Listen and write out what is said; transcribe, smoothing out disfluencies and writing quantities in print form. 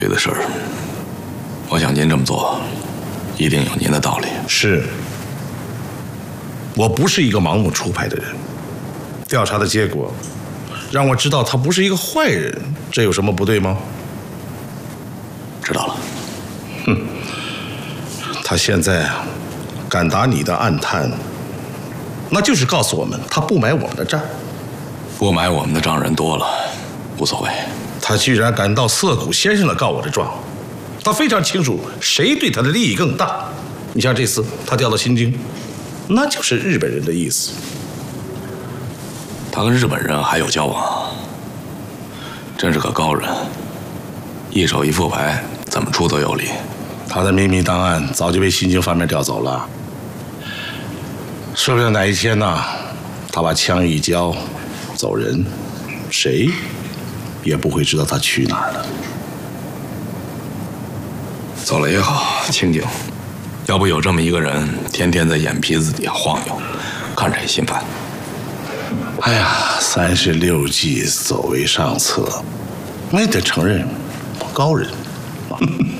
这个事儿，我想您这么做，一定有您的道理。 是，我不是一个盲目出牌的人。调查的结果让我知道他不是一个坏人，这有什么不对吗？ 知道了。 哼，他现在敢打你的暗探，那就是告诉我们他不买我们的账。 不买我们的账人多了，无所谓。 他居然敢到涩谷先生那告我的状，他非常清楚谁对他的利益更大。你像这次他调到新京，那就是日本人的意思。 他跟日本人还有交往，真是个高人，一手一副牌，怎么出都有理。 他的秘密档案早就被新京方面调走了，说不定哪一天呢，他把枪一交，走人，谁也不会知道他去哪儿了。 走了也好，清静。要不有这么一个人，天天在眼皮子底下晃悠，看着也心烦。 哎呀，36计走为上策，那得承认，高人。